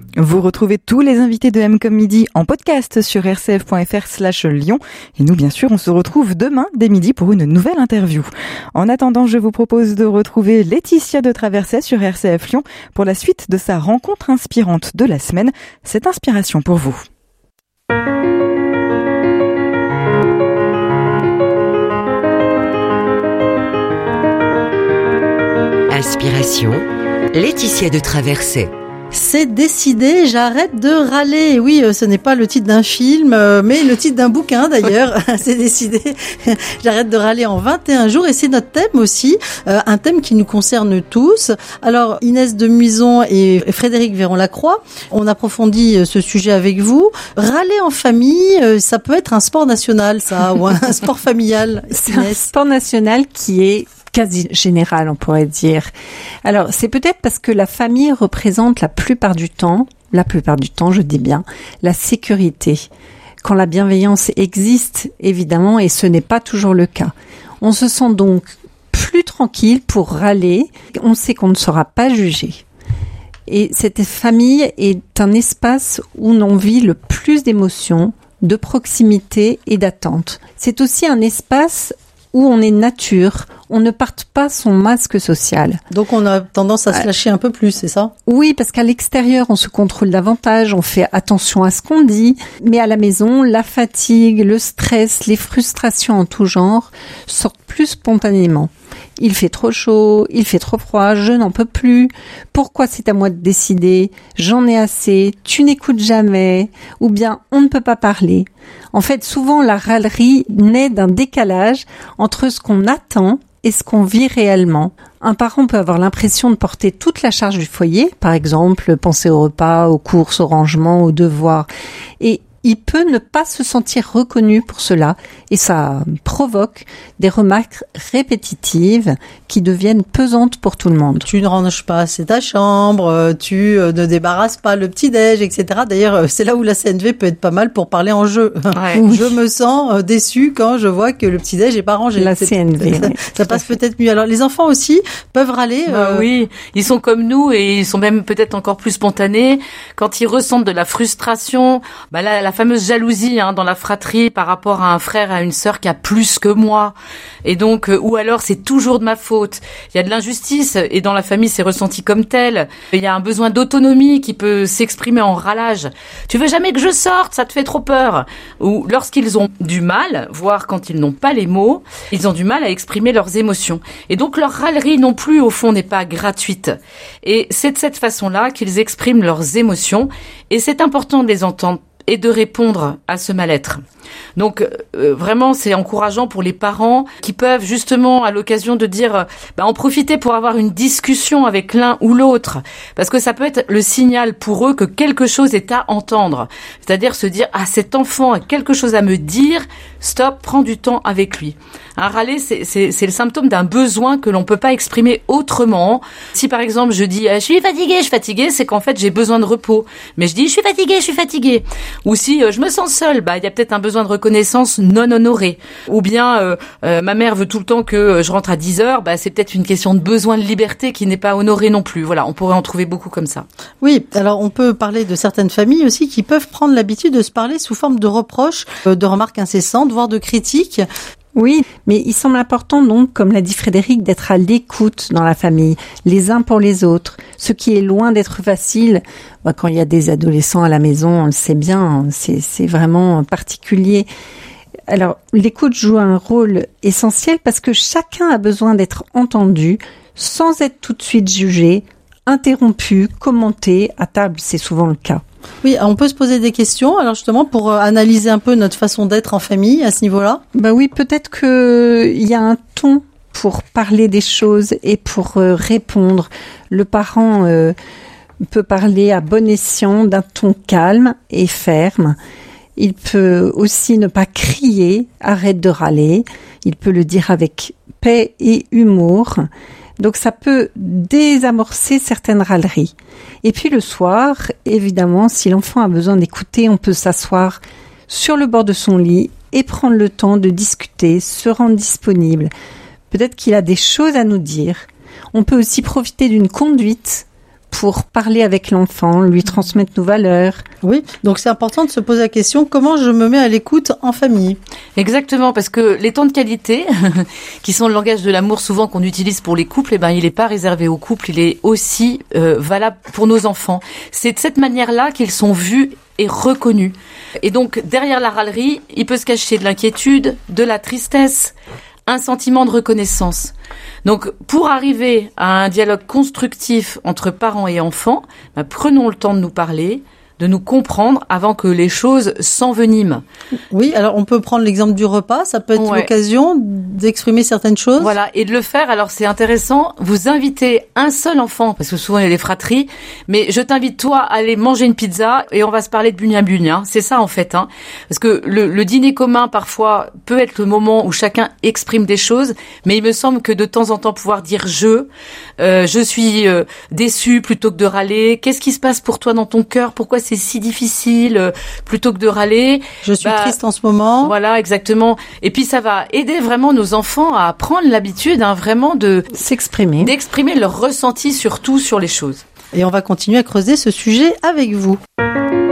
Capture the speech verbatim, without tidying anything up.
Vous retrouvez tous les invités de M comme Midi en podcast sur rcf.fr slash Lyon. Et nous, bien sûr, on se retrouve demain dès midi pour une nouvelle interview. En attendant, je vous propose de retrouver Laetitia de Traversais sur R C F Lyon pour la suite de sa rencontre inspirante de la semaine. Cette inspiration pour vous. Inspiration, Laetitia de Traversais. C'est décidé, j'arrête de râler. Oui, ce n'est pas le titre d'un film, mais le titre d'un bouquin d'ailleurs. C'est décidé, j'arrête de râler en vingt et un jours. Et c'est notre thème aussi, un thème qui nous concerne tous. Alors Inès de Muison et Frédéric Véron-Lacroix, on approfondit ce sujet avec vous. Râler en famille, ça peut être un sport national, ça, ou un sport familial. C'est un sport national qui est quasi général, on pourrait dire. Alors, c'est peut-être parce que la famille représente la plupart du temps, la plupart du temps, je dis bien, la sécurité. Quand la bienveillance existe, évidemment, et ce n'est pas toujours le cas. On se sent donc plus tranquille pour râler. On sait qu'on ne sera pas jugé. Et cette famille est un espace où l'on vit le plus d'émotions, de proximité et d'attente. C'est aussi un espace où on est nature, on ne porte pas son masque social. Donc on a tendance à se lâcher un peu plus, c'est ça ? Oui, parce qu'à l'extérieur, on se contrôle davantage, on fait attention à ce qu'on dit, mais à la maison, la fatigue, le stress, les frustrations en tout genre sortent plus spontanément. Il fait trop chaud, il fait trop froid, je n'en peux plus. Pourquoi c'est à moi de décider ? J'en ai assez, tu n'écoutes jamais, ou bien on ne peut pas parler. En fait, souvent la râlerie naît d'un décalage entre ce qu'on attend et ce qu'on vit réellement. Un parent peut avoir l'impression de porter toute la charge du foyer, par exemple, penser au repas, aux courses, au rangement, aux devoirs, et il peut ne pas se sentir reconnu pour cela et ça provoque des remarques répétitives qui deviennent pesantes pour tout le monde. Tu ne ranges pas assez ta chambre, tu ne débarrasses pas le petit-déj, et cetera. D'ailleurs, c'est là où la C N V peut être pas mal pour parler en jeu. Ouais. Oui. Je me sens déçue quand je vois que le petit-déj n'est pas rangé. La C N V. Ça, oui, ça passe peut-être mieux. Alors, les enfants aussi peuvent râler. Bah euh... Oui, ils sont comme nous et ils sont même peut-être encore plus spontanés. Quand ils ressentent de la frustration, bah là, la fameuse jalousie hein, dans la fratrie par rapport à un frère et à une sœur qui a plus que moi. Et donc, euh, ou alors c'est toujours de ma faute. Il y a de l'injustice et dans la famille c'est ressenti comme tel. Il y a un besoin d'autonomie qui peut s'exprimer en râlage. Tu veux jamais que je sorte, ça te fait trop peur. Ou lorsqu'ils ont du mal, voire quand ils n'ont pas les mots, ils ont du mal à exprimer leurs émotions. Et donc leur râlerie non plus au fond n'est pas gratuite. Et c'est de cette façon-là qu'ils expriment leurs émotions. Et c'est important de les entendre et de répondre à ce mal-être. Donc euh, vraiment c'est encourageant pour les parents qui peuvent justement à l'occasion de dire bah, en profiter pour avoir une discussion avec l'un ou l'autre parce que ça peut être le signal pour eux que quelque chose est à entendre, c'est-à-dire se dire ah cet enfant a quelque chose à me dire, stop, prends du temps avec lui. Un râler c'est, c'est, c'est le symptôme d'un besoin que l'on peut pas exprimer autrement. Si par exemple je dis je suis fatiguée, je suis fatiguée, c'est qu'en fait j'ai besoin de repos, mais je dis je suis fatiguée, je suis fatiguée. Ou si euh, je me sens seule, bah il y a peut-être un besoin de reconnaissance non honorée. Ou bien euh, euh, ma mère veut tout le temps que je rentre à dix heures, bah c'est peut-être une question de besoin de liberté qui n'est pas honorée non plus. Voilà, on pourrait en trouver beaucoup comme ça. Oui, alors on peut parler de certaines familles aussi qui peuvent prendre l'habitude de se parler sous forme de reproches, de remarques incessantes, voire de critiques. Oui, mais il semble important donc, comme l'a dit Frédéric, d'être à l'écoute dans la famille, les uns pour les autres. Ce qui est loin d'être facile, quand il y a des adolescents à la maison, on le sait bien, c'est, c'est vraiment particulier. Alors, l'écoute joue un rôle essentiel parce que chacun a besoin d'être entendu sans être tout de suite jugé, interrompu, commenté. À table, c'est souvent le cas. Oui, on peut se poser des questions, alors justement, pour analyser un peu notre façon d'être en famille à ce niveau-là. Bah oui, peut-être qu'il y a un ton pour parler des choses et pour euh, répondre. Le parent euh, peut parler à bon escient d'un ton calme et ferme. Il peut aussi ne pas crier, arrête de râler. Il peut le dire avec paix et humour. Donc ça peut désamorcer certaines râleries. Et puis le soir, évidemment, si l'enfant a besoin d'écouter, on peut s'asseoir sur le bord de son lit et prendre le temps de discuter, se rendre disponible. Peut-être qu'il a des choses à nous dire. On peut aussi profiter d'une conduite pour parler avec l'enfant, lui transmettre nos valeurs. Oui, donc c'est important de se poser la question, comment je me mets à l'écoute en famille? Exactement, parce que les temps de qualité, qui sont le langage de l'amour souvent qu'on utilise pour les couples, eh ben, il n'est pas réservé aux couples, il est aussi euh, valable pour nos enfants. C'est de cette manière-là qu'ils sont vus et reconnus. Et donc, derrière la râlerie, il peut se cacher de l'inquiétude, de la tristesse, un sentiment de reconnaissance. Donc, pour arriver à un dialogue constructif entre parents et enfants, bah, prenons le temps de nous parler, de nous comprendre avant que les choses s'enveniment. Oui, alors on peut prendre l'exemple du repas, ça peut être Ouais. l'occasion d'exprimer certaines choses. Voilà, et de le faire, alors c'est intéressant, vous invitez un seul enfant, parce que souvent il y a des fratries, mais je t'invite toi à aller manger une pizza et on va se parler de bugne à bugne, hein. C'est ça en fait, hein. Parce que le, le dîner commun parfois peut être le moment où chacun exprime des choses, mais il me semble que de temps en temps pouvoir dire je, euh, je suis euh, déçu plutôt que de râler, qu'est-ce qui se passe pour toi dans ton cœur, pourquoi c'est si difficile, euh, plutôt que de râler. Je suis Bah, triste en ce moment. Voilà, exactement. Et puis ça va aider vraiment nos enfants à prendre l'habitude, hein, vraiment de S'exprimer. d'exprimer leur ressenti surtout sur les choses. Et on va continuer à creuser ce sujet avec vous.